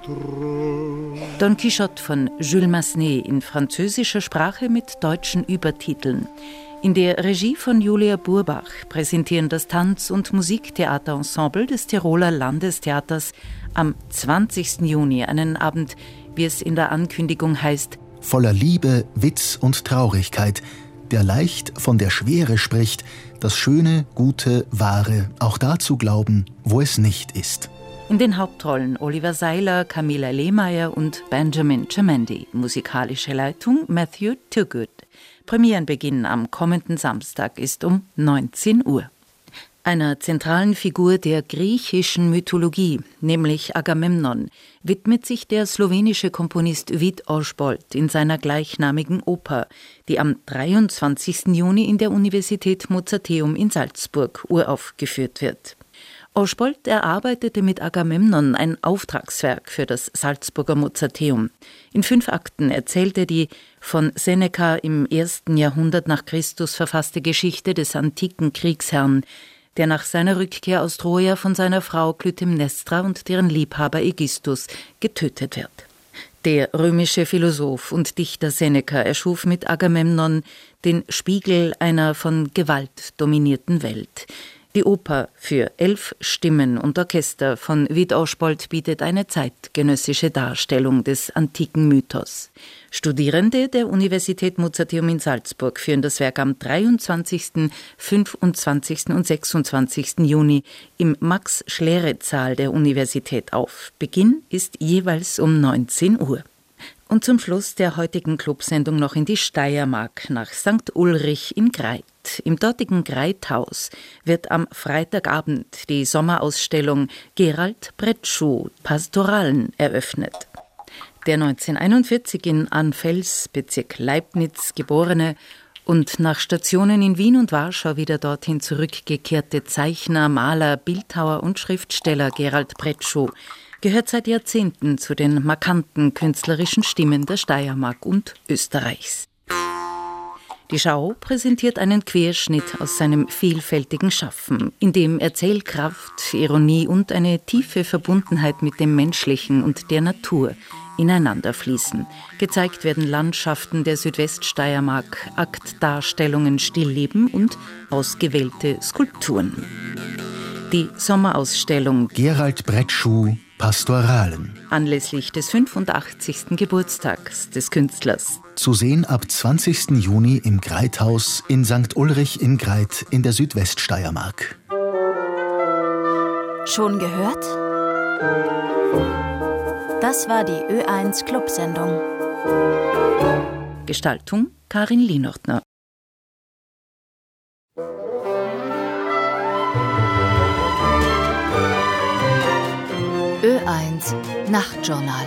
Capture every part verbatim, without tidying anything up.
Don Quixote von Jules Massenet in französischer Sprache mit deutschen Übertiteln. In der Regie von Julia Burbach präsentieren das Tanz- und Musiktheaterensemble des Tiroler Landestheaters am zwanzigsten Juni einen Abend, wie es in der Ankündigung heißt, voller Liebe, Witz und Traurigkeit, der leicht von der Schwere spricht, das Schöne, Gute, Wahre auch da zu glauben, wo es nicht ist. In den Hauptrollen Oliver Seiler, Camilla Lehmeyer und Benjamin Giamendi. Musikalische Leitung Matthew Toogood. Premierenbeginn am kommenden Samstag ist um neunzehn Uhr. Einer zentralen Figur der griechischen Mythologie, nämlich Agamemnon, widmet sich der slowenische Komponist Vít Ožbolt in seiner gleichnamigen Oper, die am dreiundzwanzigsten Juni in der Universität Mozarteum in Salzburg uraufgeführt wird. Ožbolt erarbeitete mit Agamemnon ein Auftragswerk für das Salzburger Mozarteum. In fünf Akten erzählt er die von Seneca im ersten Jahrhundert nach Christus verfasste Geschichte des antiken Kriegsherrn, der nach seiner Rückkehr aus Troja von seiner Frau Klytämnestra und deren Liebhaber Ägisthus getötet wird. Der römische Philosoph und Dichter Seneca erschuf mit Agamemnon den Spiegel einer von Gewalt dominierten Welt. Die Oper für elf Stimmen und Orchester von Vít Ožbolt bietet eine zeitgenössische Darstellung des antiken Mythos. Studierende der Universität Mozarteum in Salzburg führen das Werk am dreiundzwanzigsten, fünfundzwanzigsten und sechsundzwanzigsten Juni im Max-Schlereth-Saal der Universität auf. Beginn ist jeweils um neunzehn Uhr. Und zum Schluss der heutigen Clubsendung noch in die Steiermark nach Sankt Ulrich in Greit. Im dortigen Greithaus wird am Freitagabend die Sommerausstellung Gerald Bretschuh Pastoralen eröffnet. Der neunzehnhunderteinundvierzig in Anfels, Bezirk Leibnitz, geborene und nach Stationen in Wien und Warschau wieder dorthin zurückgekehrte Zeichner, Maler, Bildhauer und Schriftsteller Gerald Bretschuh gehört seit Jahrzehnten zu den markanten künstlerischen Stimmen der Steiermark und Österreichs. Die Schau präsentiert einen Querschnitt aus seinem vielfältigen Schaffen, in dem Erzählkraft, Ironie und eine tiefe Verbundenheit mit dem Menschlichen und der Natur ineinanderfließen. Gezeigt werden Landschaften der Südweststeiermark, Aktdarstellungen, Stillleben und ausgewählte Skulpturen. Die Sommerausstellung Gerald Bretschuh Pastoralen. Anlässlich des fünfundachtzigsten Geburtstags des Künstlers. Zu sehen ab zwanzigsten Juni im Greithaus in Sankt Ulrich in Greit in der Südweststeiermark. Schon gehört? Das war die Ö eins Clubsendung. Gestaltung Karin Lienortner. Ö eins Nachtjournal.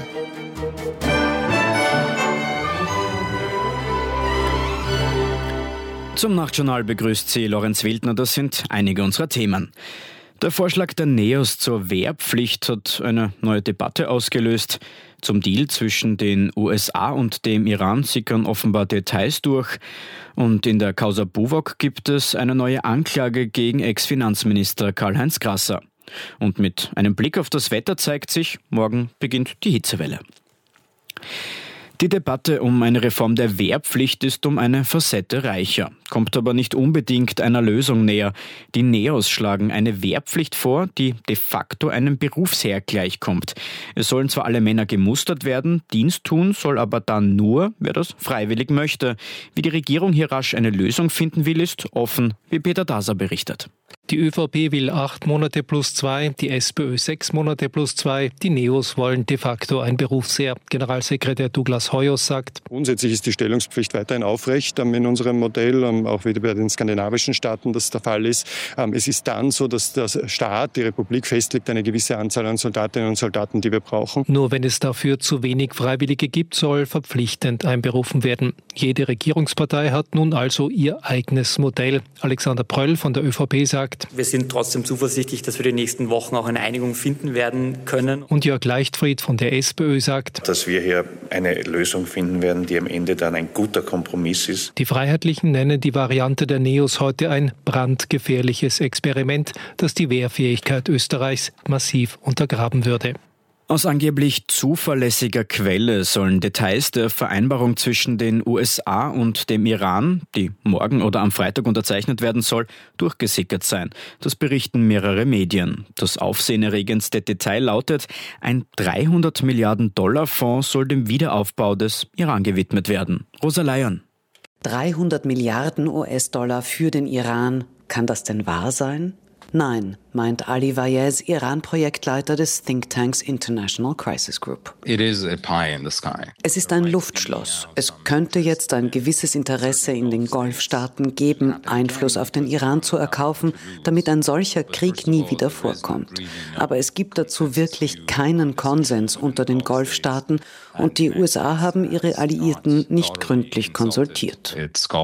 Zum Nachtjournal begrüßt Sie Lorenz Wildner. Das sind einige unserer Themen. Der Vorschlag der NEOS zur Wehrpflicht hat eine neue Debatte ausgelöst. Zum Deal zwischen den U S A und dem Iran sickern offenbar Details durch. Und in der Causa Buwok gibt es eine neue Anklage gegen Ex-Finanzminister Karl-Heinz Grasser. Und mit einem Blick auf das Wetter zeigt sich, morgen beginnt die Hitzewelle. Die Debatte um eine Reform der Wehrpflicht ist um eine Facette reicher, kommt aber nicht unbedingt einer Lösung näher. Die NEOS schlagen eine Wehrpflicht vor, die de facto einem Berufsheer gleichkommt. Es sollen zwar alle Männer gemustert werden, Dienst tun soll aber dann nur, wer das freiwillig möchte. Wie die Regierung hier rasch eine Lösung finden will, ist offen, wie Peter Daser berichtet. Die ÖVP will acht Monate plus zwei, die SPÖ sechs Monate plus zwei, die NEOS wollen de facto ein Berufsheer. Generalsekretär Douglas Hoyos sagt: Grundsätzlich ist die Stellungspflicht weiterhin aufrecht in unserem Modell, auch wieder bei den skandinavischen Staaten das der Fall ist. Es ist dann so, dass der Staat, die Republik festlegt eine gewisse Anzahl an Soldatinnen und Soldaten, die wir brauchen. Nur wenn es dafür zu wenig Freiwillige gibt, soll verpflichtend einberufen werden. Jede Regierungspartei hat nun also ihr eigenes Modell. Alexander Pröll von der ÖVP sagt: Wir sind trotzdem zuversichtlich, dass wir die nächsten Wochen auch eine Einigung finden werden können. Und Jörg Leichtfried von der SPÖ sagt, dass wir hier eine Lösung finden werden, die am Ende dann ein guter Kompromiss ist. Die Freiheitlichen nennen die Variante der NEOS heute ein brandgefährliches Experiment, das die Wehrfähigkeit Österreichs massiv untergraben würde. Aus angeblich zuverlässiger Quelle sollen Details der Vereinbarung zwischen den U S A und dem Iran, die morgen oder am Freitag unterzeichnet werden soll, durchgesickert sein. Das berichten mehrere Medien. Das aufsehenerregendste Detail lautet, ein dreihundert Milliarden Dollar Fonds soll dem Wiederaufbau des Iran gewidmet werden. Rosa Leyen. dreihundert Milliarden U S-Dollar für den Iran. Kann das denn wahr sein? Nein, meint Ali Vaez, Iran-Projektleiter des Thinktanks International Crisis Group. It is a pie in the sky. Es ist ein Luftschloss. Es könnte jetzt ein gewisses Interesse in den Golfstaaten geben, Einfluss auf den Iran zu erkaufen, damit ein solcher Krieg nie wieder vorkommt. Aber es gibt dazu wirklich keinen Konsens unter den Golfstaaten und die U S A haben ihre Alliierten nicht gründlich konsultiert.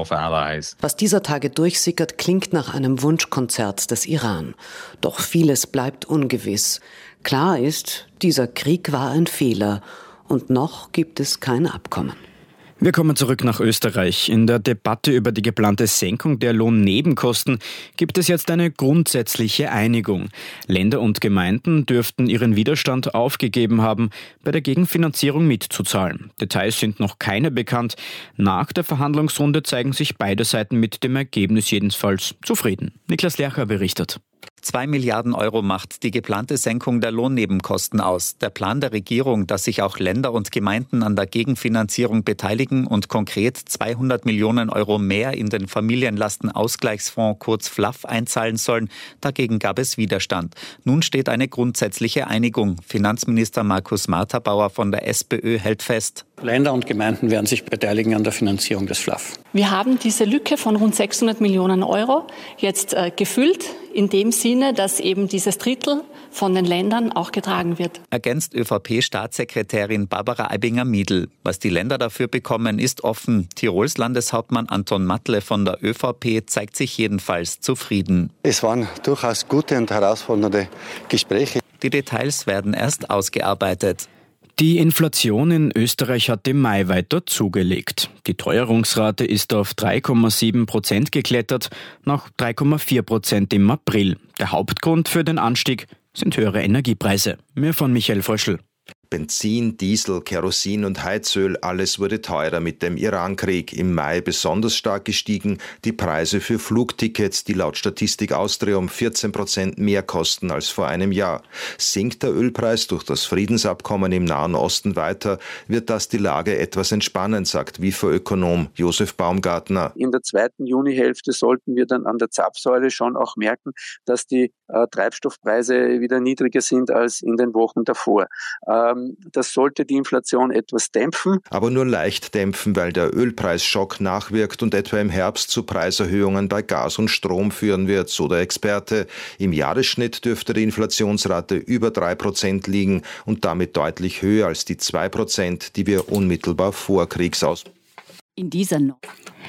Was dieser Tage durchsickert, klingt nach einem Wunschkonzert des Iran. Doch vieles bleibt ungewiss. Klar ist, dieser Krieg war ein Fehler und noch gibt es kein Abkommen. Wir kommen zurück nach Österreich. In der Debatte über die geplante Senkung der Lohnnebenkosten gibt es jetzt eine grundsätzliche Einigung. Länder und Gemeinden dürften ihren Widerstand aufgegeben haben, bei der Gegenfinanzierung mitzuzahlen. Details sind noch keine bekannt. Nach der Verhandlungsrunde zeigen sich beide Seiten mit dem Ergebnis jedenfalls zufrieden. Niklas Lercher berichtet. Zwei Milliarden Euro macht die geplante Senkung der Lohnnebenkosten aus. Der Plan der Regierung, dass sich auch Länder und Gemeinden an der Gegenfinanzierung beteiligen und konkret zweihundert Millionen Euro mehr in den Familienlastenausgleichsfonds kurz F L A F einzahlen sollen. Dagegen gab es Widerstand. Nun steht eine grundsätzliche Einigung. Finanzminister Markus Marterbauer von der SPÖ hält fest. Länder und Gemeinden werden sich beteiligen an der Finanzierung des F L A F. Wir haben diese Lücke von rund sechshundert Millionen Euro jetzt äh, gefüllt, in dem Sinne, dass eben dieses Drittel von den Ländern auch getragen wird. Ergänzt ÖVP-Staatssekretärin Barbara Aibinger-Miedl. Was die Länder dafür bekommen, ist offen. Tirols Landeshauptmann Anton Matle von der ÖVP zeigt sich jedenfalls zufrieden. Es waren durchaus gute und herausfordernde Gespräche. Die Details werden erst ausgearbeitet. Die Inflation in Österreich hat im Mai weiter zugelegt. Die Teuerungsrate ist auf drei Komma sieben Prozent geklettert, nach drei Komma vier Prozent im April. Der Hauptgrund für den Anstieg sind höhere Energiepreise. Mehr von Michael Fröschl. Benzin, Diesel, Kerosin und Heizöl, alles wurde teurer mit dem Irankrieg. Im Mai besonders stark gestiegen die Preise für Flugtickets, die laut Statistik Austria um vierzehn Prozent mehr kosten als vor einem Jahr. Sinkt der Ölpreis durch das Friedensabkommen im Nahen Osten weiter, wird das die Lage etwas entspannen, sagt W I F A-Ökonom Josef Baumgartner. In der zweiten Junihälfte sollten wir dann an der Zapfsäule schon auch merken, dass die äh, Treibstoffpreise wieder niedriger sind als in den Wochen davor. Ähm, Das sollte die Inflation etwas dämpfen. Aber nur leicht dämpfen, weil der Ölpreisschock nachwirkt und etwa im Herbst zu Preiserhöhungen bei Gas und Strom führen wird, so der Experte. Im Jahresschnitt dürfte die Inflationsrate über drei Prozent liegen und damit deutlich höher als die zwei Prozent, die wir unmittelbar vor Kriegsaus. In dieser no-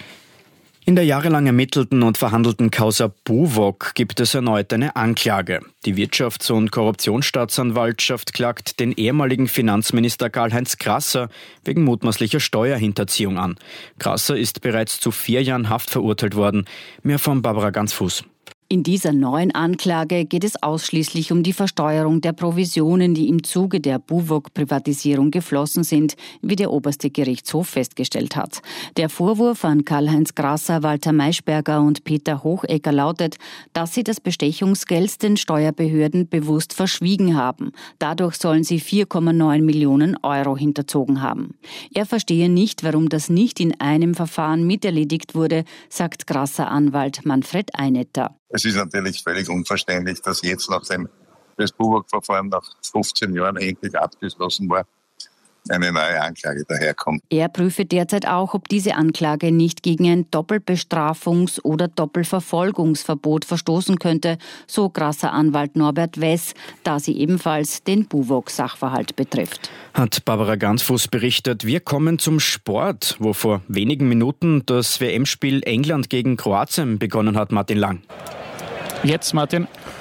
In der jahrelang ermittelten und verhandelten Causa Buwog gibt es erneut eine Anklage. Die Wirtschafts- und Korruptionsstaatsanwaltschaft klagt den ehemaligen Finanzminister Karl-Heinz Grasser wegen mutmaßlicher Steuerhinterziehung an. Grasser ist bereits zu vier Jahren Haft verurteilt worden. Mehr von Barbara Gansfuß. In dieser neuen Anklage geht es ausschließlich um die Versteuerung der Provisionen, die im Zuge der Buwog-Privatisierung geflossen sind, wie der oberste Gerichtshof festgestellt hat. Der Vorwurf an Karl-Heinz Grasser, Walter Maischberger und Peter Hochegger lautet, dass sie das Bestechungsgeld den Steuerbehörden bewusst verschwiegen haben. Dadurch sollen sie vier Komma neun Millionen Euro hinterzogen haben. Er verstehe nicht, warum das nicht in einem Verfahren miterledigt wurde, sagt Grasser-Anwalt Manfred Einetter. Es ist natürlich völlig unverständlich, dass jetzt, nachdem das Buwog-Verfahren nach fünfzehn Jahren endlich abgeschlossen war, eine neue Anklage daherkommt. Er prüfe derzeit auch, ob diese Anklage nicht gegen ein Doppelbestrafungs- oder Doppelverfolgungsverbot verstoßen könnte, so Grasser Anwalt Norbert Wess, da sie ebenfalls den Buwog-Sachverhalt betrifft. Hat Barbara Gansfuß berichtet. Wir kommen zum Sport, wo vor wenigen Minuten das W M-Spiel England gegen Kroatien begonnen hat. Martin Lang. Jetzt, Martin.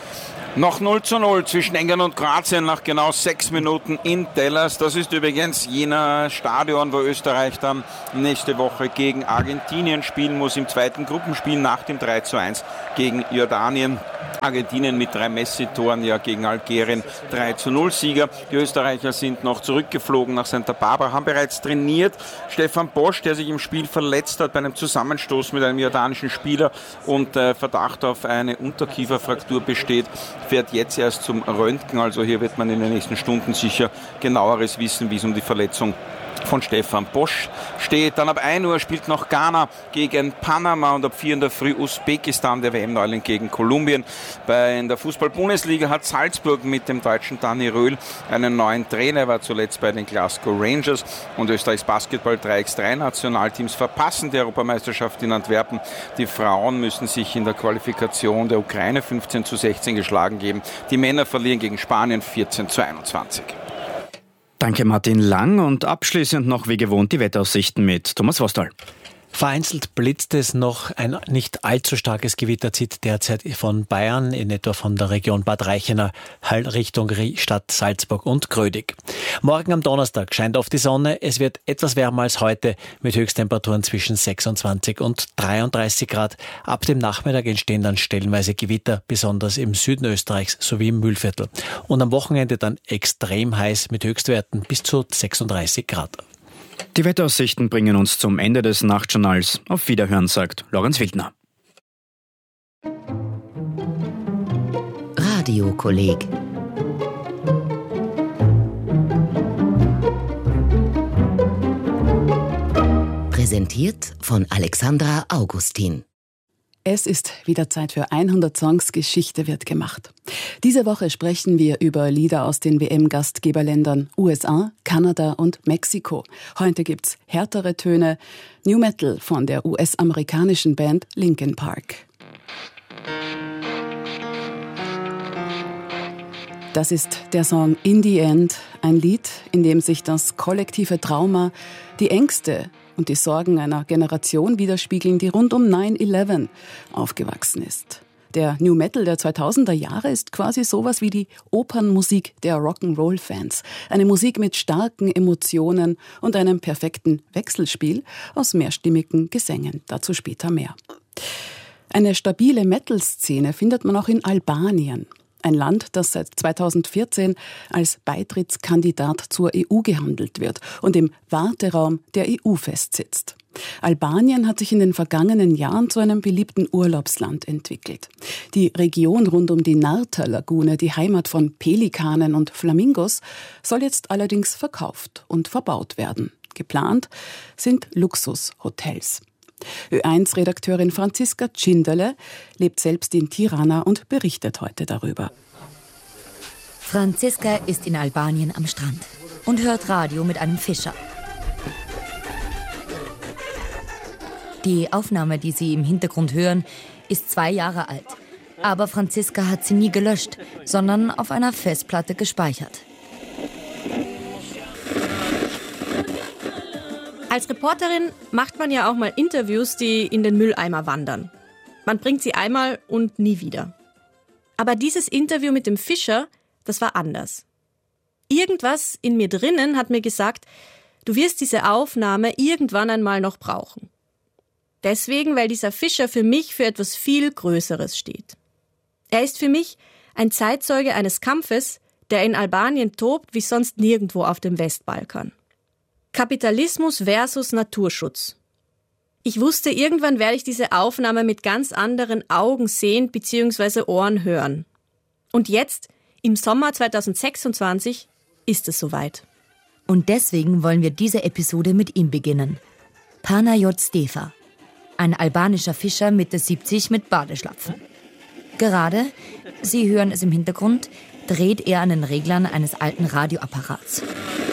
Noch null zu null zwischen England und Kroatien nach genau sechs Minuten in Dallas. Das ist übrigens jener Stadion, wo Österreich dann nächste Woche gegen Argentinien spielen muss, im zweiten Gruppenspiel nach dem drei zu eins gegen Jordanien. Argentinien mit drei Messi-Toren, ja gegen Algerien drei zu null Sieger. Die Österreicher sind noch zurückgeflogen nach Santa Barbara, haben bereits trainiert. Stefan Bosch, der sich im Spiel verletzt hat bei einem Zusammenstoß mit einem jordanischen Spieler und äh, Verdacht auf eine Unterkieferfraktur besteht, fährt jetzt erst zum Röntgen. Also hier wird man in den nächsten Stunden sicher genaueres wissen, wie es um die Verletzung von Stefan Bosch steht. Dann ab ein Uhr spielt noch Ghana gegen Panama und ab vier in der Früh Usbekistan, der W M-Neuling gegen Kolumbien. Bei in der Fußball-Bundesliga hat Salzburg mit dem deutschen Dani Röhl einen neuen Trainer. Er war zuletzt bei den Glasgow Rangers. Und Österreichs Basketball-Dreiecks drei Nationalteams verpassen die Europameisterschaft in Antwerpen. Die Frauen müssen sich in der Qualifikation der Ukraine fünfzehn zu sechzehn geschlagen geben. Die Männer verlieren gegen Spanien vierzehn zu einundzwanzig. Danke Martin Lang und abschließend noch wie gewohnt die Wettaussichten mit Thomas Vostal. Vereinzelt blitzt es noch. Ein nicht allzu starkes Gewitter zieht derzeit von Bayern, in etwa von der Region Bad Reichenau, halt Richtung Stadt Salzburg und Grödig. Morgen am Donnerstag scheint oft die Sonne. Es wird etwas wärmer als heute mit Höchsttemperaturen zwischen sechsundzwanzig und dreiunddreißig Grad. Ab dem Nachmittag entstehen dann stellenweise Gewitter, besonders im Süden Österreichs sowie im Mühlviertel. Und am Wochenende dann extrem heiß mit Höchstwerten bis zu sechsunddreißig Grad. Die Wetteraussichten bringen uns zum Ende des Nachtjournals. Auf Wiederhören, sagt Lorenz Wildner. Radiokolleg. Präsentiert von Alexandra Augustin. Es ist wieder Zeit für hundert Songs, Geschichte wird gemacht. Diese Woche sprechen wir über Lieder aus den W M-Gastgeberländern U S A, Kanada und Mexiko. Heute gibt's härtere Töne, New Metal von der U S-amerikanischen Band Linkin Park. Das ist der Song In the End, ein Lied, in dem sich das kollektive Trauma, die Ängste und die Sorgen einer Generation widerspiegeln, die rund um neun elf aufgewachsen ist. Der New Metal der zweitausender Jahre ist quasi sowas wie die Opernmusik der Rock'n'Roll-Fans. Eine Musik mit starken Emotionen und einem perfekten Wechselspiel aus mehrstimmigen Gesängen. Dazu später mehr. Eine stabile Metal-Szene findet man auch in Albanien. Ein Land, das seit zweitausendvierzehn als Beitrittskandidat zur E U gehandelt wird und im Warteraum der E U festsitzt. Albanien hat sich in den vergangenen Jahren zu einem beliebten Urlaubsland entwickelt. Die Region rund um die Narta-Lagune, die Heimat von Pelikanen und Flamingos, soll jetzt allerdings verkauft und verbaut werden. Geplant sind Luxushotels. Ö eins Redakteurin Franziska Tschinderle lebt selbst in Tirana und berichtet heute darüber. Franziska ist in Albanien am Strand und hört Radio mit einem Fischer. Die Aufnahme, die Sie im Hintergrund hören, ist zwei Jahre alt. Aber Franziska hat sie nie gelöscht, sondern auf einer Festplatte gespeichert. Als Reporterin macht man ja auch mal Interviews, die in den Mülleimer wandern. Man bringt sie einmal und nie wieder. Aber dieses Interview mit dem Fischer, das war anders. Irgendwas in mir drinnen hat mir gesagt, du wirst diese Aufnahme irgendwann einmal noch brauchen. Deswegen, weil dieser Fischer für mich für etwas viel Größeres steht. Er ist für mich ein Zeitzeuge eines Kampfes, der in Albanien tobt wie sonst nirgendwo auf dem Westbalkan. Kapitalismus versus Naturschutz. Ich wusste, irgendwann werde ich diese Aufnahme mit ganz anderen Augen sehen bzw. Ohren hören. Und jetzt, im Sommer zweitausendsechsundzwanzig, ist es soweit. Und deswegen wollen wir diese Episode mit ihm beginnen. Panayot Stefa, ein albanischer Fischer Mitte siebzig mit Badeschlapfen. Gerade, Sie hören es im Hintergrund, dreht er an den Reglern eines alten Radioapparats.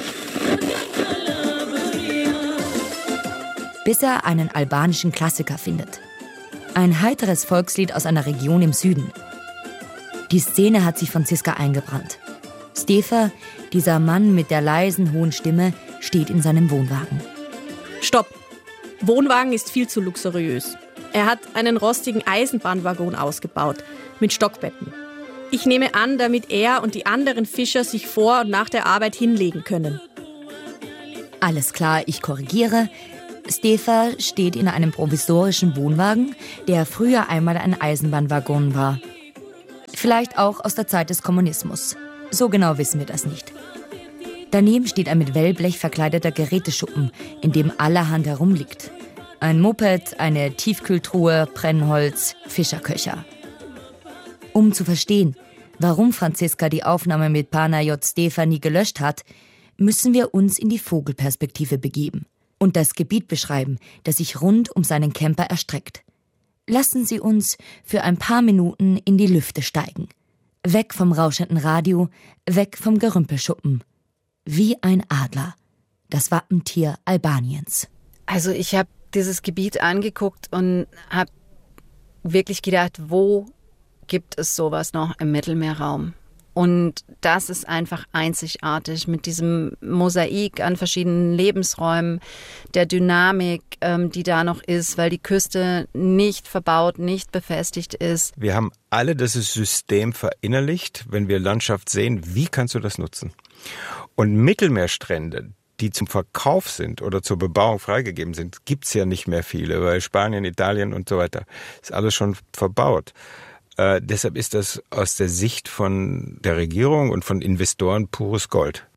Bis er einen albanischen Klassiker findet. Ein heiteres Volkslied aus einer Region im Süden. Die Szene hat sich Franziska eingebrannt. Stefa, dieser Mann mit der leisen, hohen Stimme, steht in seinem Wohnwagen. Stopp! Wohnwagen ist viel zu luxuriös. Er hat einen rostigen Eisenbahnwaggon ausgebaut, mit Stockbetten. Ich nehme an, damit er und die anderen Fischer sich vor und nach der Arbeit hinlegen können. Alles klar, ich korrigiere. Stefa steht in einem provisorischen Wohnwagen, der früher einmal ein Eisenbahnwaggon war. Vielleicht auch aus der Zeit des Kommunismus. So genau wissen wir das nicht. Daneben steht ein mit Wellblech verkleideter Geräteschuppen, in dem allerhand herumliegt. Ein Moped, eine Tiefkühltruhe, Brennholz, Fischerköcher. Um zu verstehen, warum Franziska die Aufnahme mit Panayot Stefa nie gelöscht hat, müssen wir uns in die Vogelperspektive begeben und das Gebiet beschreiben, das sich rund um seinen Camper erstreckt. Lassen Sie uns für ein paar Minuten in die Lüfte steigen. Weg vom rauschenden Radio, weg vom Gerümpelschuppen. Wie ein Adler, das Wappentier Albaniens. Also ich habe dieses Gebiet angeguckt und habe wirklich gedacht, wo gibt es sowas noch im Mittelmeerraum? Und das ist einfach einzigartig mit diesem Mosaik an verschiedenen Lebensräumen, der Dynamik, ähm, die da noch ist, weil die Küste nicht verbaut, nicht befestigt ist. Wir haben alle das System verinnerlicht, wenn wir Landschaft sehen, wie kannst du das nutzen? Und Mittelmeerstrände, die zum Verkauf sind oder zur Bebauung freigegeben sind, gibt's ja nicht mehr viele, weil Spanien, Italien und so weiter ist alles schon verbaut. Äh, deshalb ist das aus der Sicht von der Regierung und von Investoren pures Gold.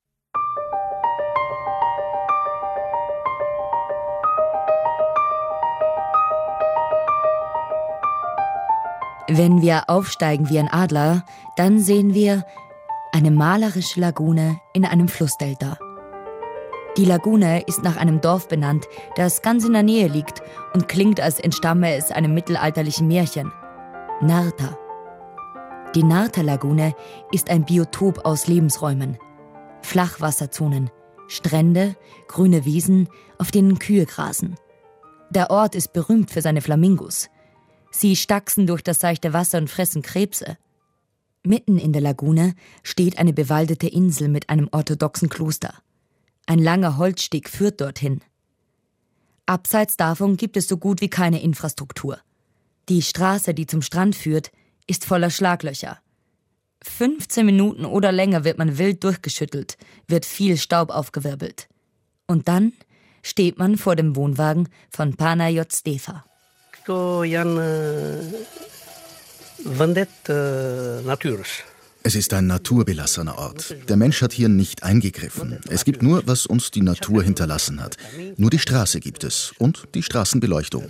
Wenn wir aufsteigen wie ein Adler, dann sehen wir eine malerische Lagune in einem Flussdelta. Die Lagune ist nach einem Dorf benannt, das ganz in der Nähe liegt und klingt, als entstamme es einem mittelalterlichen Märchen. Narta. Die Narta-Lagune ist ein Biotop aus Lebensräumen. Flachwasserzonen, Strände, grüne Wiesen, auf denen Kühe grasen. Der Ort ist berühmt für seine Flamingos. Sie stachsen durch das seichte Wasser und fressen Krebse. Mitten in der Lagune steht eine bewaldete Insel mit einem orthodoxen Kloster. Ein langer Holzsteg führt dorthin. Abseits davon gibt es so gut wie keine Infrastruktur. Die Straße, die zum Strand führt, ist voller Schlaglöcher. fünfzehn Minuten oder länger wird man wild durchgeschüttelt, wird viel Staub aufgewirbelt. Und dann steht man vor dem Wohnwagen von Panayot Stefa. Es ist ein naturbelassener Ort. Der Mensch hat hier nicht eingegriffen. Es gibt nur, was uns die Natur hinterlassen hat. Nur die Straße gibt es und die Straßenbeleuchtung.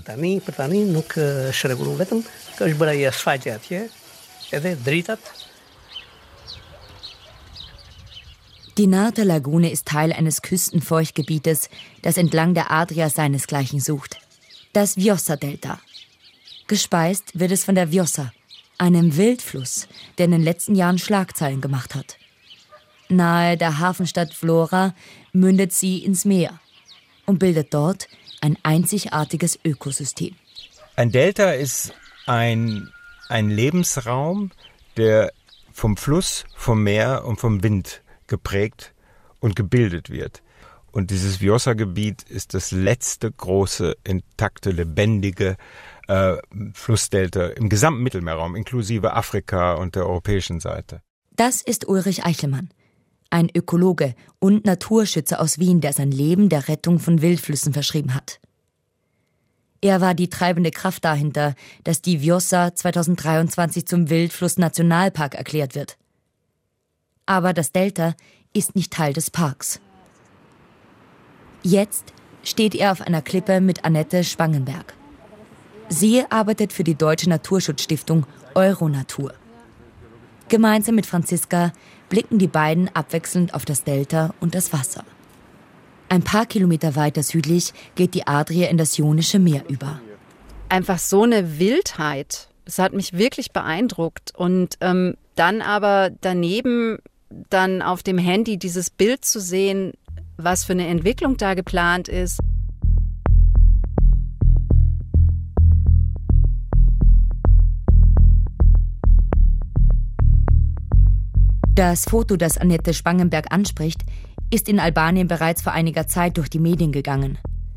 Die Narta-Lagune ist Teil eines Küstenfeuchtgebietes, das entlang der Adria seinesgleichen sucht. Das Vjosa-Delta. Gespeist wird es von der Vjosa, einem Wildfluss, der in den letzten Jahren Schlagzeilen gemacht hat. Nahe der Hafenstadt Vlora mündet sie ins Meer und bildet dort ein einzigartiges Ökosystem. Ein Delta ist ein, ein Lebensraum, der vom Fluss, vom Meer und vom Wind geprägt und gebildet wird. Und dieses Vjosa-Gebiet ist das letzte große, intakte, lebendige äh, Flussdelta im gesamten Mittelmeerraum, inklusive Afrika und der europäischen Seite. Das ist Ulrich Eichelmann, ein Ökologe und Naturschützer aus Wien, der sein Leben der Rettung von Wildflüssen verschrieben hat. Er war die treibende Kraft dahinter, dass die Vjosa zweitausenddreiundzwanzig zum Wildfluss-Nationalpark erklärt wird. Aber das Delta ist nicht Teil des Parks. Jetzt steht er auf einer Klippe mit Annette Spangenberg. Sie arbeitet für die Deutsche Naturschutzstiftung Euronatur. Gemeinsam mit Franziska blicken die beiden abwechselnd auf das Delta und das Wasser. Ein paar Kilometer weiter südlich geht die Adria in das Ionische Meer über. Einfach so eine Wildheit, das hat mich wirklich beeindruckt. Und ähm, dann aber daneben dann auf dem Handy dieses Bild zu sehen, was für eine Entwicklung da geplant ist. Das Foto, das Annette Spangenberg anspricht, ist in Albanien bereits vor einiger Zeit durch die Medien gegangen.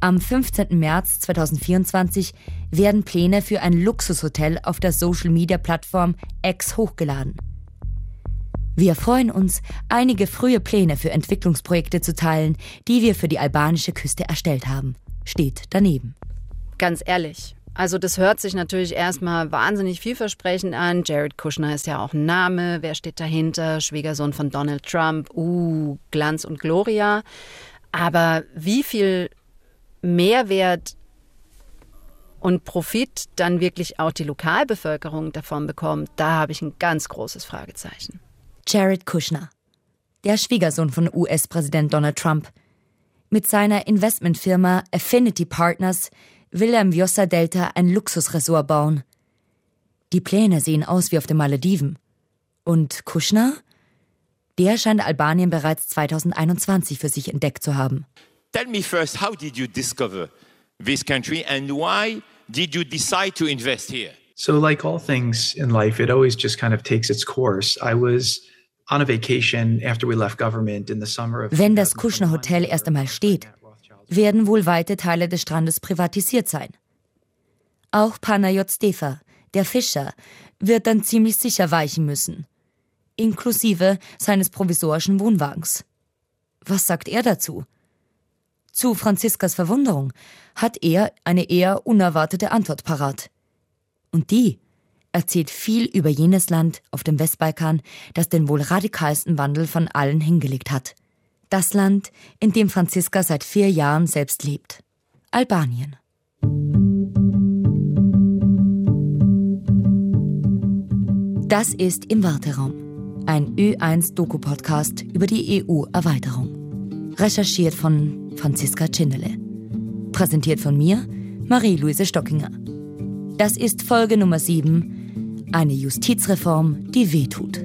Am fünfzehnten März zweitausendvierundzwanzig werden Pläne für ein Luxushotel auf der Social-Media-Plattform X hochgeladen. Wir freuen uns, einige frühe Pläne für Entwicklungsprojekte zu teilen, die wir für die albanische Küste erstellt haben, steht daneben. Ganz ehrlich, also das hört sich natürlich erstmal wahnsinnig vielversprechend an. Jared Kushner ist ja auch ein Name. Wer steht dahinter? Schwiegersohn von Donald Trump. Uh, Glanz und Gloria. Aber wie viel Mehrwert und Profit dann wirklich auch die Lokalbevölkerung davon bekommt, da habe ich ein ganz großes Fragezeichen. Jared Kushner, der Schwiegersohn von U S-Präsident Donald Trump. Mit seiner Investmentfirma Affinity Partners will er im Vjosa-Delta ein Luxusresort bauen. Die Pläne sehen aus wie auf den Malediven. Und Kushner? Der scheint Albanien bereits zweitausendeinundzwanzig für sich entdeckt zu haben. Tell me first, how did you discover this country and why did you decide to invest here? So like all things in life, it always just kind of takes its course. I was on a vacation after we left government in the summer of... Wenn das Kushner Hotel erst einmal steht, werden wohl weite Teile des Strandes privatisiert sein. Auch Panayot Stefa, der Fischer, wird dann ziemlich sicher weichen müssen. Inklusive seines provisorischen Wohnwagens. Was sagt er dazu? Zu Franziskas Verwunderung hat er eine eher unerwartete Antwort parat. Und die erzählt viel über jenes Land auf dem Westbalkan, das den wohl radikalsten Wandel von allen hingelegt hat. Das Land, in dem Franziska seit vier Jahren selbst lebt. Albanien. Das ist Im Warteraum, ein Ö eins Doku-Podcast über die E U-Erweiterung. Recherchiert von Franziska Tschindele. Präsentiert von mir, Marie-Louise Stockinger. Das ist Folge Nummer sieben, eine Justizreform, die wehtut.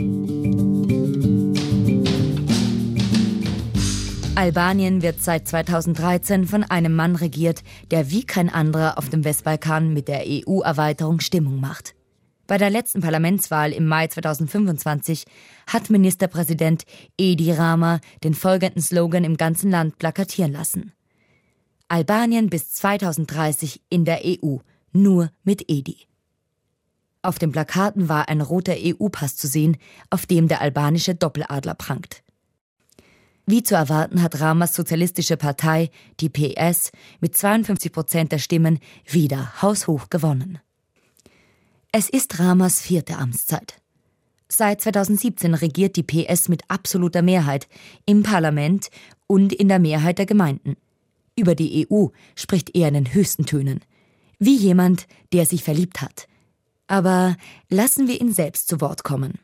Albanien wird seit zweitausenddreizehn von einem Mann regiert, der wie kein anderer auf dem Westbalkan mit der E U-Erweiterung Stimmung macht. Bei der letzten Parlamentswahl im Mai zweitausendfünfundzwanzig hat Ministerpräsident Edi Rama den folgenden Slogan im ganzen Land plakatieren lassen. Albanien bis zweitausenddreißig in der E U, nur mit Edi. Auf den Plakaten war ein roter E U-Pass zu sehen, auf dem der albanische Doppeladler prangt. Wie zu erwarten hat Ramas sozialistische Partei, die P S, mit zweiundfünfzig Prozent der Stimmen wieder haushoch gewonnen. Es ist Ramas vierte Amtszeit. Seit zweitausendsiebzehn regiert die P S mit absoluter Mehrheit im Parlament und in der Mehrheit der Gemeinden. Über die E U spricht er in den höchsten Tönen. Wie jemand, der sich verliebt hat. Aber lassen wir ihn selbst zu Wort kommen.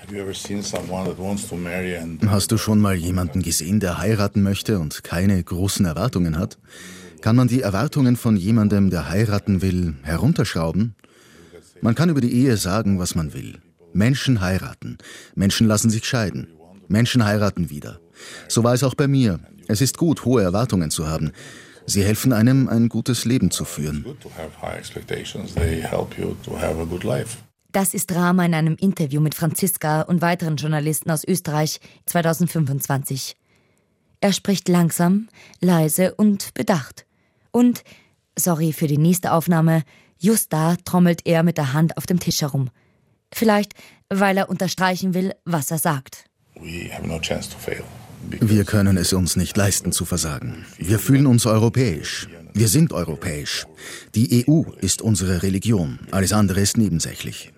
Hast du schon mal jemanden gesehen, der heiraten möchte und keine großen Erwartungen hat? Kann man die Erwartungen von jemandem, der heiraten will, herunterschrauben? Man kann über die Ehe sagen, was man will. Menschen heiraten. Menschen lassen sich scheiden. Menschen heiraten wieder. So war es auch bei mir. Es ist gut, hohe Erwartungen zu haben. Sie helfen einem, ein gutes Leben zu führen. Das ist Rama in einem Interview mit Franziska und weiteren Journalisten aus Österreich zweitausendfünfundzwanzig. Er spricht langsam, leise und bedacht. Und, sorry für die nächste Aufnahme, just da trommelt er mit der Hand auf dem Tisch herum. Vielleicht, weil er unterstreichen will, was er sagt. Wir können es uns nicht leisten zu versagen. Wir fühlen uns europäisch. Wir sind europäisch. Die E U ist unsere Religion. Alles andere ist nebensächlich.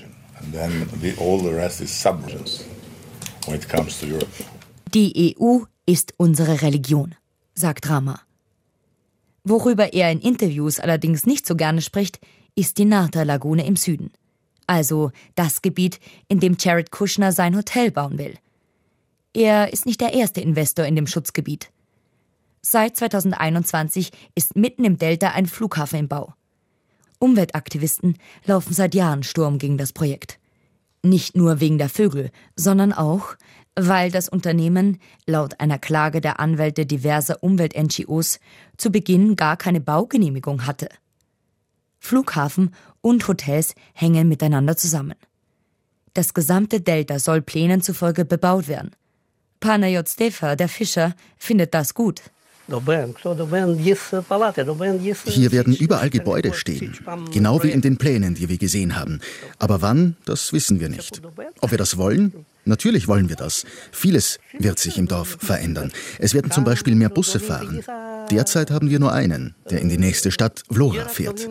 Die E U ist unsere Religion, sagt Rama. Worüber er in Interviews allerdings nicht so gerne spricht, ist die Narta-Lagune im Süden. Also das Gebiet, in dem Jared Kushner sein Hotel bauen will. Er ist nicht der erste Investor in dem Schutzgebiet. Seit zweitausendeinundzwanzig ist mitten im Delta ein Flughafen im Bau. Umweltaktivisten laufen seit Jahren Sturm gegen das Projekt. Nicht nur wegen der Vögel, sondern auch, weil das Unternehmen, laut einer Klage der Anwälte diverser Umwelt-N G Os, zu Beginn gar keine Baugenehmigung hatte. Flughafen und Hotels hängen miteinander zusammen. Das gesamte Delta soll Plänen zufolge bebaut werden. Panayot Stefa, der Fischer, findet das gut. Hier werden überall Gebäude stehen, genau wie in den Plänen, die wir gesehen haben. Aber wann, das wissen wir nicht. Ob wir das wollen? Natürlich wollen wir das. Vieles wird sich im Dorf verändern. Es werden zum Beispiel mehr Busse fahren. Derzeit haben wir nur einen, der in die nächste Stadt Vlora fährt.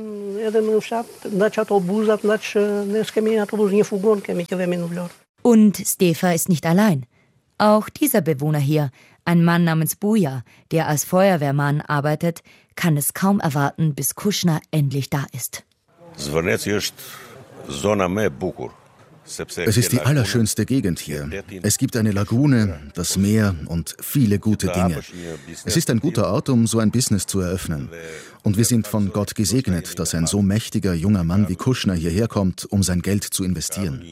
Und Stefa ist nicht allein. Auch dieser Bewohner hier, ein Mann namens Buja, der als Feuerwehrmann arbeitet, kann es kaum erwarten, bis Kushner endlich da ist. Es ist die allerschönste Gegend hier. Es gibt eine Lagune, das Meer und viele gute Dinge. Es ist ein guter Ort, um so ein Business zu eröffnen. Und wir sind von Gott gesegnet, dass ein so mächtiger junger Mann wie Kushner hierher kommt, um sein Geld zu investieren.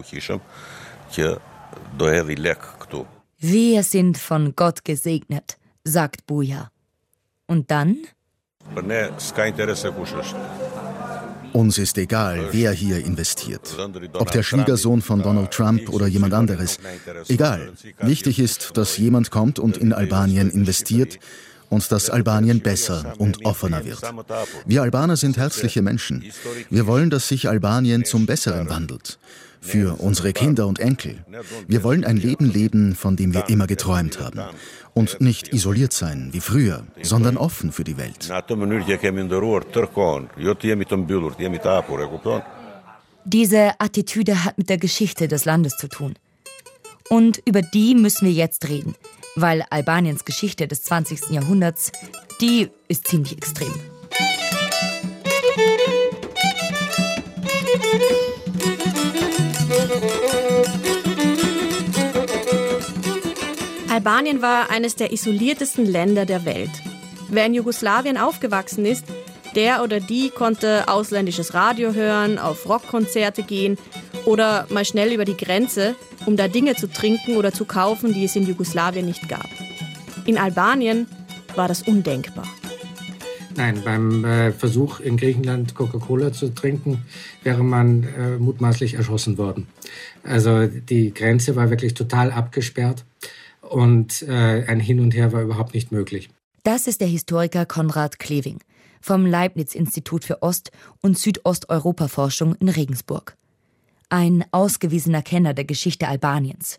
Wir sind von Gott gesegnet, sagt Buja. Und dann? Uns ist egal, wer hier investiert. Ob der Schwiegersohn von Donald Trump oder jemand anderes. Egal. Wichtig ist, dass jemand kommt und in Albanien investiert und dass Albanien besser und offener wird. Wir Albaner sind herzliche Menschen. Wir wollen, dass sich Albanien zum Besseren wandelt. Für unsere Kinder und Enkel. Wir wollen ein Leben leben, von dem wir immer geträumt haben. Und nicht isoliert sein, wie früher, sondern offen für die Welt. Diese Attitüde hat mit der Geschichte des Landes zu tun. Und über die müssen wir jetzt reden, weil Albaniens Geschichte des zwanzigsten Jahrhunderts, die ist ziemlich extrem. Albanien war eines der isoliertesten Länder der Welt. Wer in Jugoslawien aufgewachsen ist, der oder die konnte ausländisches Radio hören, auf Rockkonzerte gehen oder mal schnell über die Grenze, um da Dinge zu trinken oder zu kaufen, die es in Jugoslawien nicht gab. In Albanien war das undenkbar. Nein, beim äh, Versuch in Griechenland Coca-Cola zu trinken, wäre man äh, mutmaßlich erschossen worden. Also die Grenze war wirklich total abgesperrt. Und äh, ein Hin und Her war überhaupt nicht möglich. Das ist der Historiker Konrad Kleving vom Leibniz-Institut für Ost- und Südosteuropa-Forschung in Regensburg. Ein ausgewiesener Kenner der Geschichte Albaniens.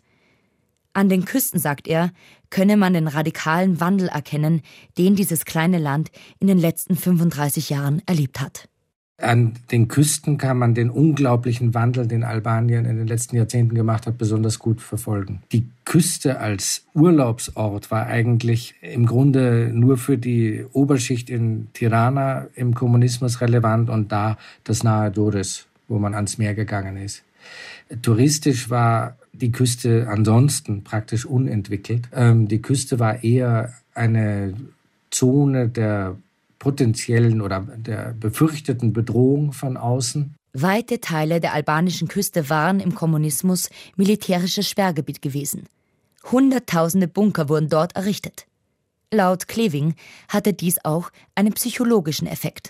An den Küsten, sagt er, könne man den radikalen Wandel erkennen, den dieses kleine Land in den letzten fünfunddreißig Jahren erlebt hat. An den Küsten kann man den unglaublichen Wandel, den Albanien in den letzten Jahrzehnten gemacht hat, besonders gut verfolgen. Die Küste als Urlaubsort war eigentlich im Grunde nur für die Oberschicht in Tirana im Kommunismus relevant und da das nahe Doris, wo man ans Meer gegangen ist. Touristisch war die Küste ansonsten praktisch unentwickelt. Ähm, die Küste war eher eine Zone der potenziellen oder der befürchteten Bedrohung von außen. Weite Teile der albanischen Küste waren im Kommunismus militärisches Sperrgebiet gewesen. Hunderttausende Bunker wurden dort errichtet. Laut Kleving hatte dies auch einen psychologischen Effekt.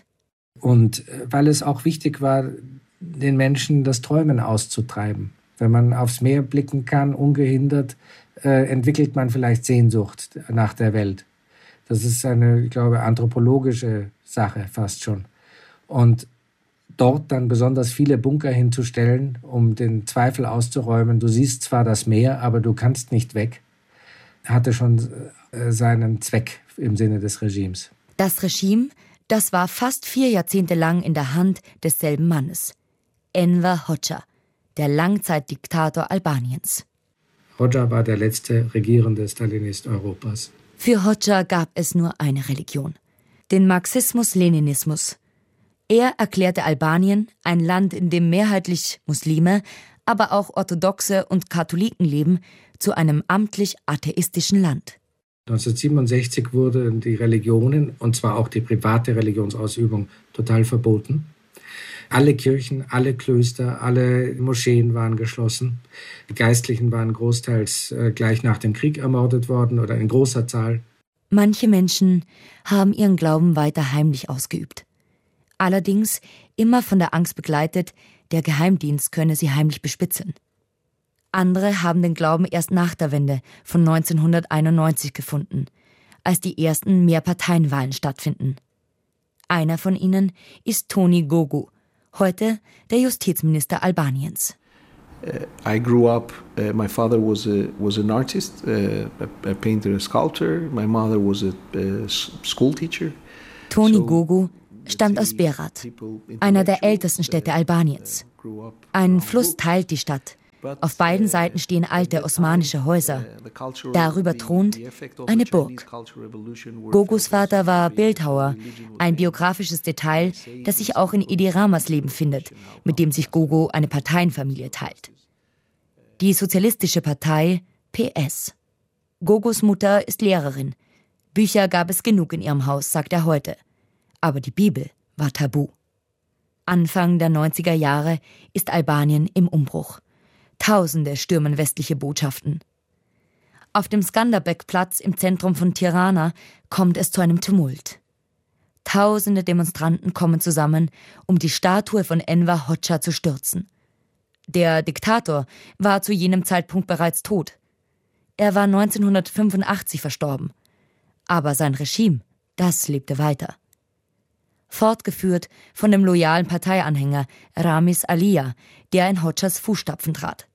Und weil es auch wichtig war, den Menschen das Träumen auszutreiben. Wenn man aufs Meer blicken kann, ungehindert, äh, entwickelt man vielleicht Sehnsucht nach der Welt. Das ist eine, ich glaube, anthropologische Sache fast schon. Und dort dann besonders viele Bunker hinzustellen, um den Zweifel auszuräumen, du siehst zwar das Meer, aber du kannst nicht weg, hatte schon seinen Zweck im Sinne des Regimes. Das Regime, das war fast vier Jahrzehnte lang in der Hand desselben Mannes. Enver Hoxha, der Langzeitdiktator Albaniens. Hoxha war der letzte regierende Stalinist Europas. Für Hoxha gab es nur eine Religion, den Marxismus-Leninismus. Er erklärte Albanien, ein Land, in dem mehrheitlich Muslime, aber auch Orthodoxe und Katholiken leben, zu einem amtlich atheistischen Land. neunzehnhundertsiebenundsechzig wurden die Religionen, und zwar auch die private Religionsausübung, total verboten. Alle Kirchen, alle Klöster, alle Moscheen waren geschlossen. Die Geistlichen waren großteils äh, gleich nach dem Krieg ermordet worden oder in großer Zahl. Manche Menschen haben ihren Glauben weiter heimlich ausgeübt. Allerdings immer von der Angst begleitet, der Geheimdienst könne sie heimlich bespitzeln. Andere haben den Glauben erst nach der Wende von neunzehnhunderteinundneunzig gefunden, als die ersten Mehrparteienwahlen stattfinden. Einer von ihnen ist Tony Gogu, heute der Justizminister Albaniens. Uh, I grew up, uh, my father was a, was an artist, uh, a, a painter, a sculptor. My mother was a, a school teacher. Tony Gogu stammt aus Berat, einer der ältesten Städte Albaniens. Ein Fluss teilt die Stadt. Auf beiden Seiten stehen alte osmanische Häuser. Darüber thront eine Burg. Gogus Vater war Bildhauer, ein biografisches Detail, das sich auch in Edi Rama's Leben findet, mit dem sich Gogu eine Parteienfamilie teilt. Die Sozialistische Partei P S. Gogus Mutter ist Lehrerin. Bücher gab es genug in ihrem Haus, sagt er heute. Aber die Bibel war tabu. Anfang der neunziger Jahre ist Albanien im Umbruch. Tausende stürmen westliche Botschaften. Auf dem Skanderbeg-Platz im Zentrum von Tirana kommt es zu einem Tumult. Tausende Demonstranten kommen zusammen, um die Statue von Enver Hoxha zu stürzen. Der Diktator war zu jenem Zeitpunkt bereits tot. Er war neunzehnhundertfünfundachtzig verstorben. Aber sein Regime, das lebte weiter. Fortgeführt von dem loyalen Parteianhänger Ramiz Alia, der in Hoxhas Fußstapfen trat.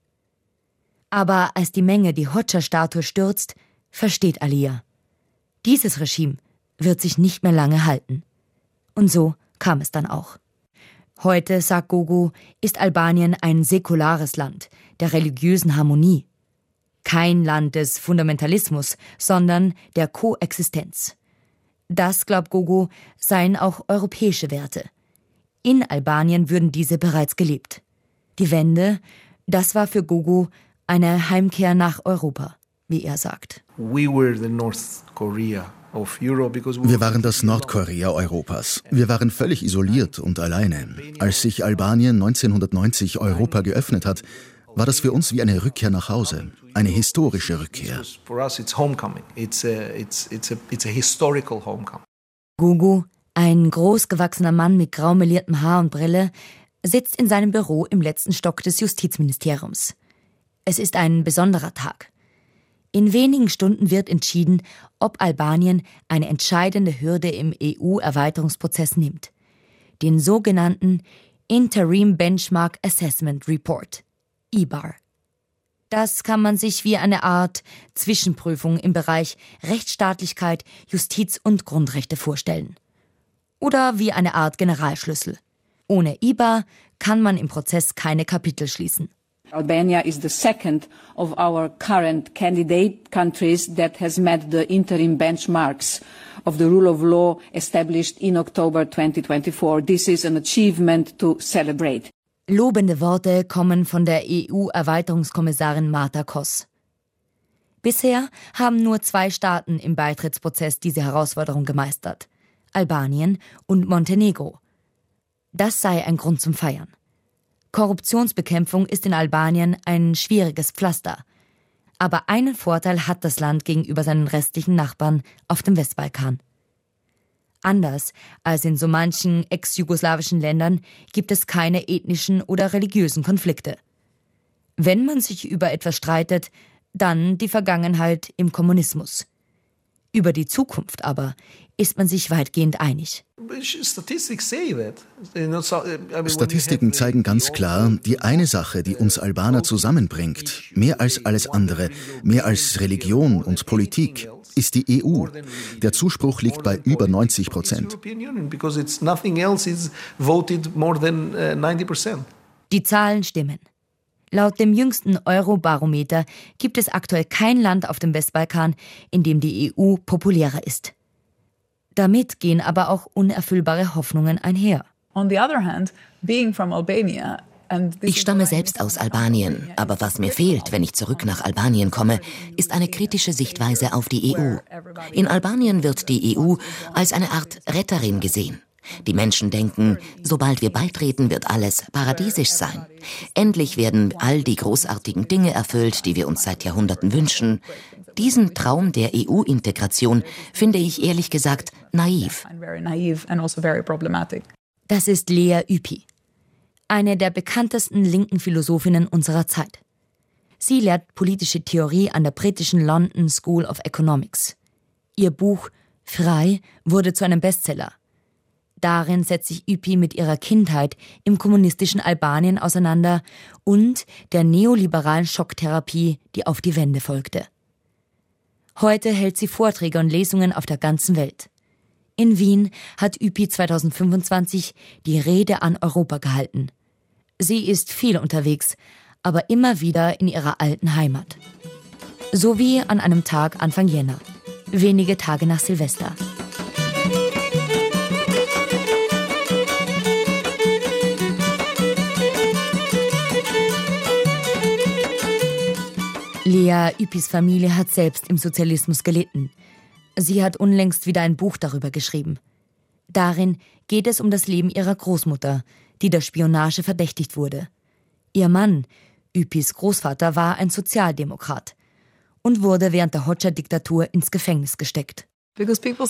Aber als die Menge die Hoxha-Statue stürzt, versteht Alia: Dieses Regime wird sich nicht mehr lange halten. Und so kam es dann auch. Heute, sagt Gogu, ist Albanien ein säkulares Land der religiösen Harmonie. Kein Land des Fundamentalismus, sondern der Koexistenz. Das, glaubt Gogu, seien auch europäische Werte. In Albanien würden diese bereits gelebt. Die Wende, das war für Gogu eine Heimkehr nach Europa, wie er sagt. We were the North Korea of Europe because we Wir waren das Nordkorea Europas. Wir waren völlig isoliert und alleine. Als sich Albanien neunzehnhundertneunzig Europa geöffnet hat, war das für uns wie eine Rückkehr nach Hause, eine historische Rückkehr. Gogu, ein großgewachsener Mann mit grau meliertem Haar und Brille, sitzt in seinem Büro im letzten Stock des Justizministeriums. Es ist ein besonderer Tag. In wenigen Stunden wird entschieden, ob Albanien eine entscheidende Hürde im E U-Erweiterungsprozess nimmt. Den sogenannten Interim Benchmark Assessment Report. I B A R. Das kann man sich wie eine Art Zwischenprüfung im Bereich Rechtsstaatlichkeit, Justiz und Grundrechte vorstellen. Oder wie eine Art Generalschlüssel. Ohne I B A R kann man im Prozess keine Kapitel schließen. Albania is the second of our current candidate countries that has met the interim benchmarks of the rule of law established in October twenty twenty-four. This is an achievement to celebrate. Lobende Worte kommen von der E U-Erweiterungskommissarin Marta Kos. Bisher haben nur zwei Staaten im Beitrittsprozess diese Herausforderung gemeistert: Albanien und Montenegro. Das sei ein Grund zum Feiern. Korruptionsbekämpfung ist in Albanien ein schwieriges Pflaster. Aber einen Vorteil hat das Land gegenüber seinen restlichen Nachbarn auf dem Westbalkan. Anders als in so manchen ex-jugoslawischen Ländern gibt es keine ethnischen oder religiösen Konflikte. Wenn man sich über etwas streitet, dann die Vergangenheit im Kommunismus. Über die Zukunft aber ist man sich weitgehend einig. Statistiken zeigen ganz klar, die eine Sache, die uns Albaner zusammenbringt, mehr als alles andere, mehr als Religion und Politik, ist die E U. Der Zuspruch liegt bei über neunzig Prozent. Die Zahlen stimmen. Laut dem jüngsten Eurobarometer gibt es aktuell kein Land auf dem Westbalkan, in dem die E U populärer ist. Damit gehen aber auch unerfüllbare Hoffnungen einher. Ich stamme selbst aus Albanien, aber was mir fehlt, wenn ich zurück nach Albanien komme, ist eine kritische Sichtweise auf die E U. In Albanien wird die E U als eine Art Retterin gesehen. Die Menschen denken, sobald wir beitreten, wird alles paradiesisch sein. Endlich werden all die großartigen Dinge erfüllt, die wir uns seit Jahrhunderten wünschen. Diesen Traum der E U-Integration finde ich ehrlich gesagt naiv. Das ist Lea Ypi, eine der bekanntesten linken Philosophinnen unserer Zeit. Sie lehrt politische Theorie an der britischen London School of Economics. Ihr Buch »Frei« wurde zu einem Bestseller. Darin setzt sich Ypi mit ihrer Kindheit im kommunistischen Albanien auseinander und der neoliberalen Schocktherapie, die auf die Wende folgte. Heute hält sie Vorträge und Lesungen auf der ganzen Welt. In Wien hat Ypi zweitausendfünfundzwanzig die Rede an Europa gehalten. Sie ist viel unterwegs, aber immer wieder in ihrer alten Heimat. So wie an einem Tag Anfang Jänner, wenige Tage nach Silvester. Lea, Ypis Familie, hat selbst im Sozialismus gelitten. Sie hat unlängst wieder ein Buch darüber geschrieben. Darin geht es um das Leben ihrer Großmutter, die der Spionage verdächtigt wurde. Ihr Mann, Ypis Großvater, war ein Sozialdemokrat und wurde während der Hoxha-Diktatur ins Gefängnis gesteckt. Ich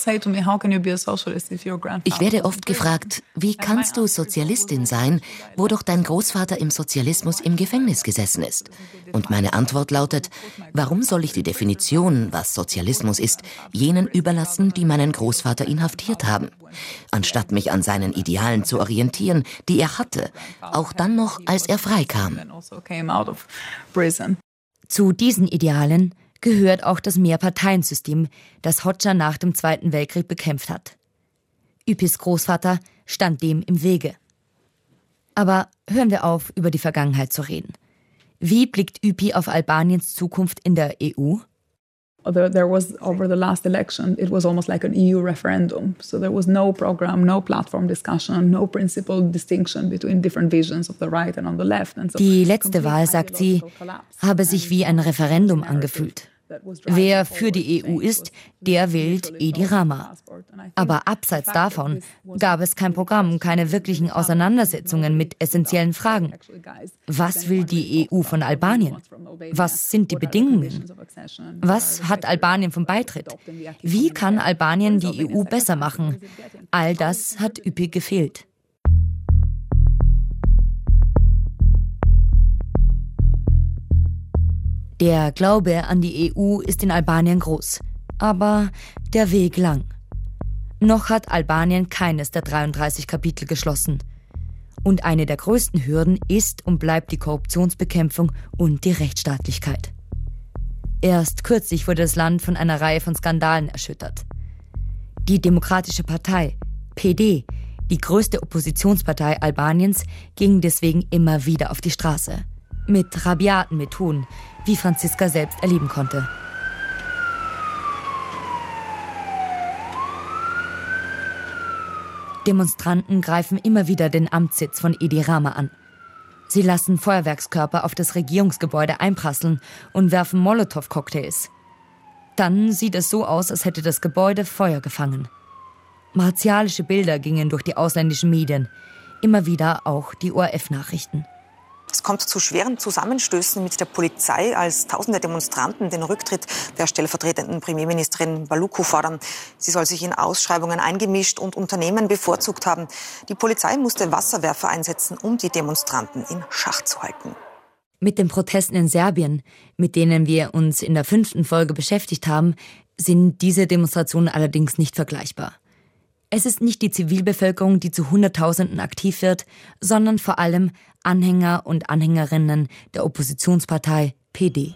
werde oft gefragt, wie kannst du Sozialistin sein, wo doch dein Großvater im Sozialismus im Gefängnis gesessen ist? Und meine Antwort lautet, warum soll ich die Definition, was Sozialismus ist, jenen überlassen, die meinen Großvater inhaftiert haben? Anstatt mich an seinen Idealen zu orientieren, die er hatte, auch dann noch, als er freikam. Zu diesen Idealen gehört auch das Mehrparteiensystem, das Hoxha nach dem Zweiten Weltkrieg bekämpft hat. Ypis Großvater stand dem im Wege. Aber hören wir auf, über die Vergangenheit zu reden. Wie blickt Ypi auf Albaniens Zukunft in der E U? There was, over the last election, it was almost like an E U referendum. So there was no program, no platform discussion, no principal distinction between different visions of the right and on the left. And so die letzte Wahl, sagt sie, habe sich wie ein Referendum angefühlt. Wer für die E U ist, der wählt Edi Rama. Aber abseits davon gab es kein Programm, keine wirklichen Auseinandersetzungen mit essentiellen Fragen. Was will die E U von Albanien? Was sind die Bedingungen? Was hat Albanien vom Beitritt? Wie kann Albanien die E U besser machen? All das hat Ypi gefehlt. Der Glaube an die E U ist in Albanien groß, aber der Weg lang. Noch hat Albanien keines der dreiunddreißig Kapitel geschlossen. Und eine der größten Hürden ist und bleibt die Korruptionsbekämpfung und die Rechtsstaatlichkeit. Erst kürzlich wurde das Land von einer Reihe von Skandalen erschüttert. Die Demokratische Partei, P D, die größte Oppositionspartei Albaniens, ging deswegen immer wieder auf die Straße. Mit rabiaten Methoden, wie Franziska selbst erleben konnte. Demonstranten greifen immer wieder den Amtssitz von Edi Rama an. Sie lassen Feuerwerkskörper auf das Regierungsgebäude einprasseln und werfen Molotow-Cocktails. Dann sieht es so aus, als hätte das Gebäude Feuer gefangen. Martialische Bilder gingen durch die ausländischen Medien, immer wieder auch die O R F-Nachrichten. Es kommt zu schweren Zusammenstößen mit der Polizei, als tausende Demonstranten den Rücktritt der stellvertretenden Premierministerin Baluku fordern. Sie soll sich in Ausschreibungen eingemischt und Unternehmen bevorzugt haben. Die Polizei musste Wasserwerfer einsetzen, um die Demonstranten in Schach zu halten. Mit den Protesten in Serbien, mit denen wir uns in der fünften Folge beschäftigt haben, sind diese Demonstrationen allerdings nicht vergleichbar. Es ist nicht die Zivilbevölkerung, die zu Hunderttausenden aktiv wird, sondern vor allem Anhänger und Anhängerinnen der Oppositionspartei P D.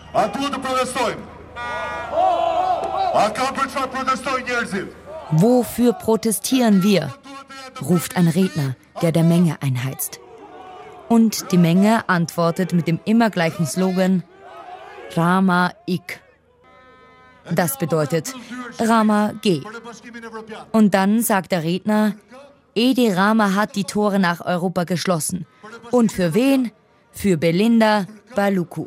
Wofür protestieren wir? Ruft ein Redner, der der Menge einheizt. Und die Menge antwortet mit dem immer gleichen Slogan Rama ik. Das bedeutet Rama geh. Und dann sagt der Redner, Edi Rama hat die Tore nach Europa geschlossen. Und für wen? Für Belinda Baluku.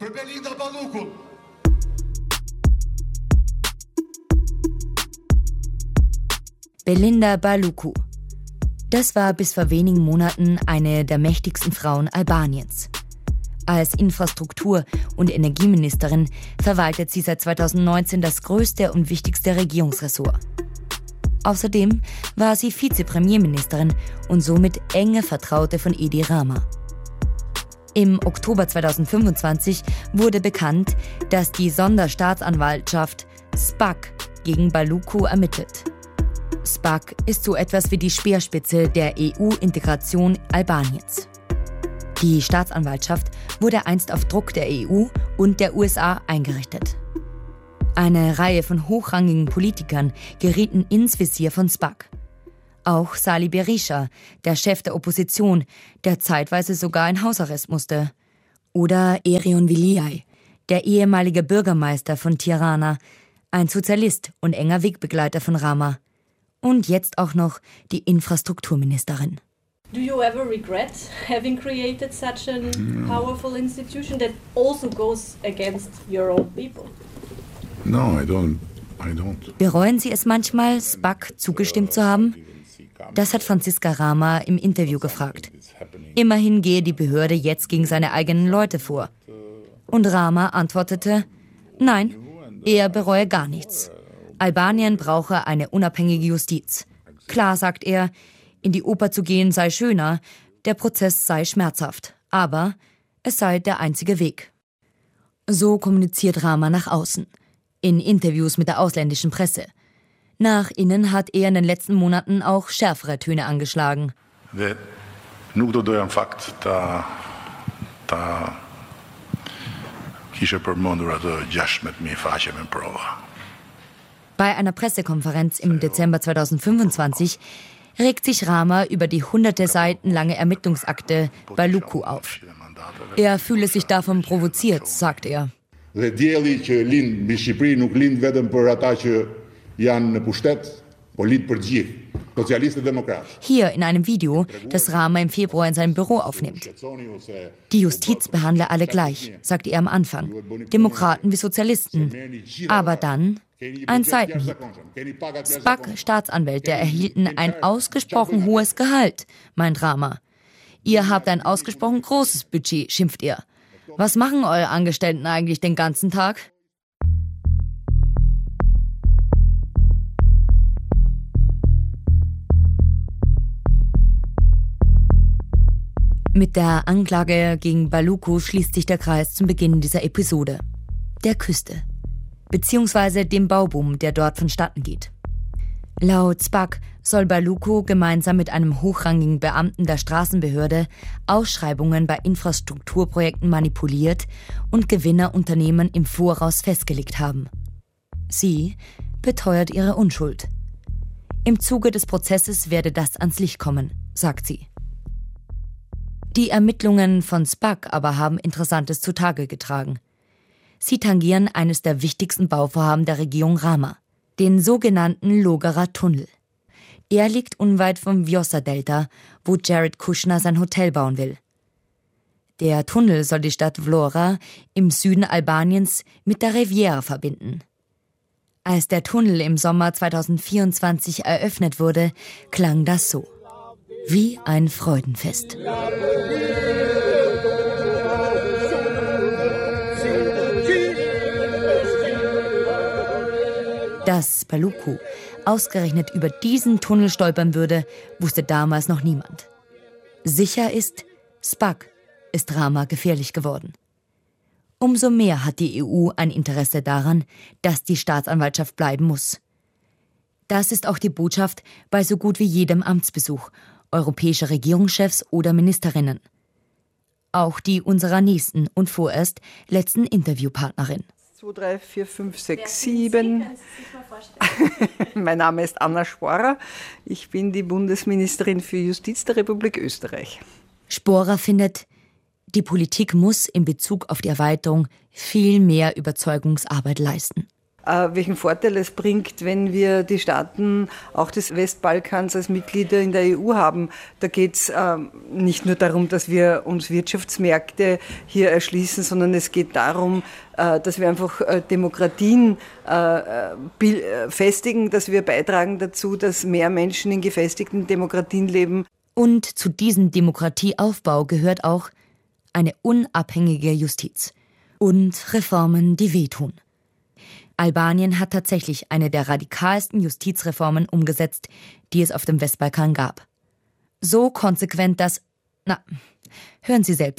Belinda Baluku. Das war bis vor wenigen Monaten eine der mächtigsten Frauen Albaniens. Als Infrastruktur- und Energieministerin verwaltet sie seit zweitausendneunzehn das größte und wichtigste Regierungsressort. Außerdem war sie Vizepremierministerin und somit enge Vertraute von Edi Rama. Im Oktober zweitausendfünfundzwanzig wurde bekannt, dass die Sonderstaatsanwaltschaft S P A C gegen Baluku ermittelt. SPAC ist so etwas wie die Speerspitze der E U-Integration Albaniens. Die Staatsanwaltschaft wurde einst auf Druck der E U und der U S A eingerichtet. Eine Reihe von hochrangigen Politikern gerieten ins Visier von SPAC. Auch Salih Berisha, der Chef der Opposition, der zeitweise sogar in Hausarrest musste. Oder Erion Viliaj, der ehemalige Bürgermeister von Tirana, ein Sozialist und enger Wegbegleiter von Rama. Und jetzt auch noch die Infrastrukturministerin. Do you ever regret having created such a powerful institution that also goes against your own people? No, I don't. I don't. Bereuen Sie es manchmal, SPAC zugestimmt zu haben? Das hat Franziska Rama im Interview gefragt. Immerhin gehe die Behörde jetzt gegen seine eigenen Leute vor. Und Rama antwortete, nein, er bereue gar nichts. Albanien brauche eine unabhängige Justiz. Klar, sagt er, in die Oper zu gehen sei schöner, der Prozess sei schmerzhaft, aber es sei der einzige Weg. So kommuniziert Rama nach außen, in Interviews mit der ausländischen Presse. Nach innen hat er in den letzten Monaten auch schärfere Töne angeschlagen. Nuk do doja në fakt ta ta kishe përmendur atë gjashtëmbëdhjetë mijë faqe me prova. Bei einer Pressekonferenz im Dezember zweitausendzweiundzwanzig regt sich Rama über die hunderte Seiten lange Ermittlungsakte Baluku auf. Er fühle sich davon provoziert, sagt er. Dhe dielli që lind mbi Shqipëri nuk lind vetëm për ata që janë në pushtet, por lind për gjithë. Hier in einem Video, das Rama im Februar in seinem Büro aufnimmt. Die Justiz behandle alle gleich, sagt er am Anfang. Demokraten wie Sozialisten. Aber dann ein Seitenhieb. SPAC-Staatsanwälte erhielten ein ausgesprochen hohes Gehalt, meint Rama. Ihr habt ein ausgesprochen großes Budget, schimpft er. Was machen eure Angestellten eigentlich den ganzen Tag? Mit der Anklage gegen Baluku schließt sich der Kreis zum Beginn dieser Episode. Der Küste. Beziehungsweise dem Bauboom, der dort vonstatten geht. Laut SPAC soll Baluku gemeinsam mit einem hochrangigen Beamten der Straßenbehörde Ausschreibungen bei Infrastrukturprojekten manipuliert und Gewinnerunternehmen im Voraus festgelegt haben. Sie beteuert ihre Unschuld. Im Zuge des Prozesses werde das ans Licht kommen, sagt sie. Die Ermittlungen von SPAC aber haben Interessantes zutage getragen. Sie tangieren eines der wichtigsten Bauvorhaben der Regierung Rama, den sogenannten Logarer Tunnel. Er liegt unweit vom Vjosa-Delta, wo Jared Kushner sein Hotel bauen will. Der Tunnel soll die Stadt Vlora im Süden Albaniens mit der Riviera verbinden. Als der Tunnel im Sommer zweitausendvierundzwanzig eröffnet wurde, klang das so. Wie ein Freudenfest. Dass Baluku ausgerechnet über diesen Tunnel stolpern würde, wusste damals noch niemand. Sicher ist, SPAC ist Rama gefährlich geworden. Umso mehr hat die E U ein Interesse daran, dass die Staatsanwaltschaft bleiben muss. Das ist auch die Botschaft bei so gut wie jedem Amtsbesuch europäischer Regierungschefs oder Ministerinnen. Auch die unserer nächsten und vorerst letzten Interviewpartnerin. zwei, drei, vier, fünf, sechs, sieben. Mein Name ist Anna Sporer. Ich bin die Bundesministerin für Justiz der Republik Österreich. Sporer findet, die Politik muss in Bezug auf die Erweiterung viel mehr Überzeugungsarbeit leisten. Äh, welchen Vorteil es bringt, wenn wir die Staaten auch des Westbalkans als Mitglieder in der E U haben. Da geht es äh, nicht nur darum, dass wir uns Wirtschaftsmärkte hier erschließen, sondern es geht darum, äh, dass wir einfach äh, Demokratien äh, äh, festigen, dass wir beitragen dazu, dass mehr Menschen in gefestigten Demokratien leben. Und zu diesem Demokratieaufbau gehört auch eine unabhängige Justiz und Reformen, die wehtun. Albanien hat tatsächlich eine der radikalsten Justizreformen umgesetzt, die es auf dem Westbalkan gab. So konsequent, dass... Na, hören Sie selbst.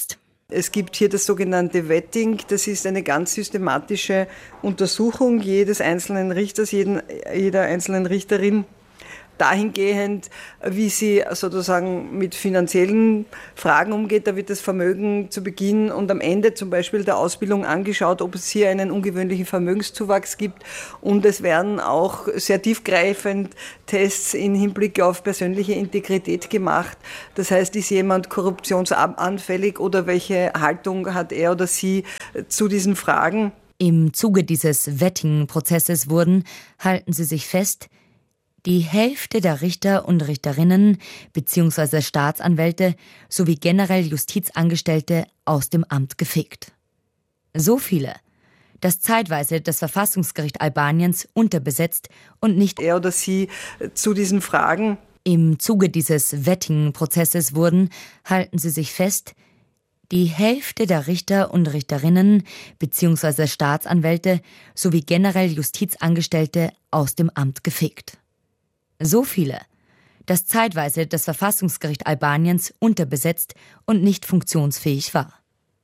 Es gibt hier das sogenannte Vetting, das ist eine ganz systematische Untersuchung jedes einzelnen Richters, jeden, jeder einzelnen Richterin, dahingehend, wie sie sozusagen mit finanziellen Fragen umgeht. Da wird das Vermögen zu Beginn und am Ende zum Beispiel der Ausbildung angeschaut, ob es hier einen ungewöhnlichen Vermögenszuwachs gibt. Und es werden auch sehr tiefgreifend Tests im Hinblick auf persönliche Integrität gemacht. Das heißt, ist jemand korruptionsanfällig oder welche Haltung hat er oder sie zu diesen Fragen? Im Zuge dieses Vetting-Prozesses wurden, halten Sie sich fest, die Hälfte der Richter und Richterinnen bzw. Staatsanwälte sowie generell Justizangestellte aus dem Amt gefegt. So viele, dass zeitweise das Verfassungsgericht Albaniens unterbesetzt und nicht er oder sie zu diesen Fragen. Im Zuge dieses Vetting-Prozesses wurden, halten Sie sich fest, die Hälfte der Richter und Richterinnen bzw. Staatsanwälte sowie generell Justizangestellte aus dem Amt gefegt. So viele, dass zeitweise das Verfassungsgericht Albaniens unterbesetzt und nicht funktionsfähig war.